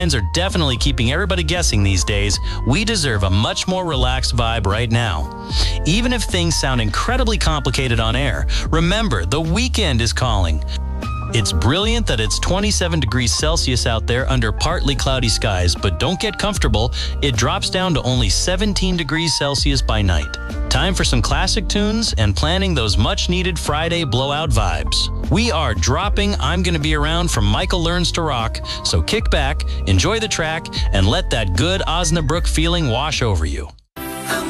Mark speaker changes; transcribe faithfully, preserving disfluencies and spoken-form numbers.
Speaker 1: are definitely keeping everybody guessing these days, we deserve a much more relaxed vibe right now. Even if things sound incredibly complicated on air, remember, the weekend is calling. It's brilliant that it's twenty-seven degrees Celsius out there under partly cloudy skies, but don't get comfortable. It drops down to only seventeen degrees Celsius by night. Time for some classic tunes and planning those much-needed Friday blowout vibes. We are dropping I'm Gonna Be Around from Michael Learns to Rock, so kick back, enjoy the track, and let that good Osnabrück feeling wash over you.